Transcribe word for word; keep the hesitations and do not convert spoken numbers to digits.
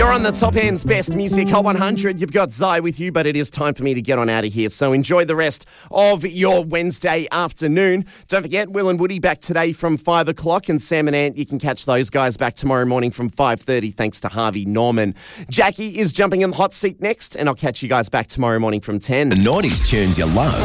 You're on the Top End's Best Music Hot one hundred. You've got Zai with you, but it is time for me to get on out of here. So enjoy the rest of your Wednesday afternoon. Don't forget, Will and Woody back today from five o'clock, and Sam and Ant, you can catch those guys back tomorrow morning from five thirty thanks to Harvey Norman. Jackie is jumping in the hot seat next, and I'll catch you guys back tomorrow morning from ten. The noughties tunes you love.